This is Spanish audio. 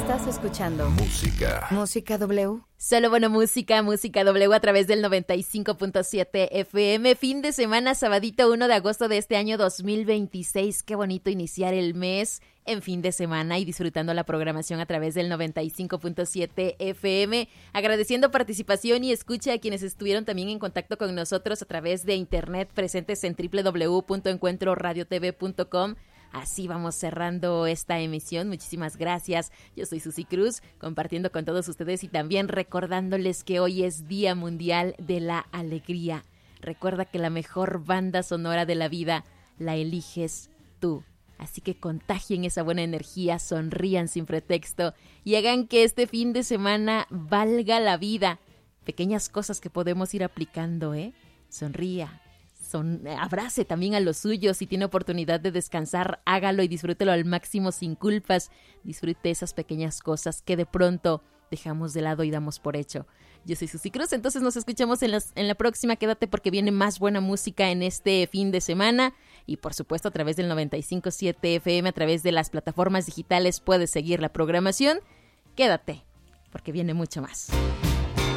Estás escuchando Música W. Solo buena música, Música W a través del 95.7 FM. Fin de semana, sabadito 1 de agosto de este año 2026. Qué bonito iniciar el mes en fin de semana y disfrutando la programación a través del 95.7 FM. Agradeciendo participación y escucha a quienes estuvieron también en contacto con nosotros a través de internet, presentes en www.encuentroradiotv.com. Así vamos cerrando esta emisión. Muchísimas gracias. Yo soy Susi Cruz, compartiendo con todos ustedes y también recordándoles que hoy es Día Mundial de la Alegría. Recuerda que la mejor banda sonora de la vida la eliges tú. Así que contagien esa buena energía, sonrían sin pretexto y hagan que este fin de semana valga la vida. Pequeñas cosas que podemos ir aplicando, Sonría. Abrace también a los suyos. Si tiene oportunidad de descansar, hágalo y disfrútelo al máximo sin culpas. Disfrute esas pequeñas cosas que de pronto dejamos de lado y damos por hecho. Yo soy Susi Cruz, entonces nos escuchamos en la próxima. Quédate porque viene más buena música en este fin de semana. Y por supuesto a través del 95.7 FM, a través de las plataformas digitales puedes seguir la programación. Quédate porque viene mucho más.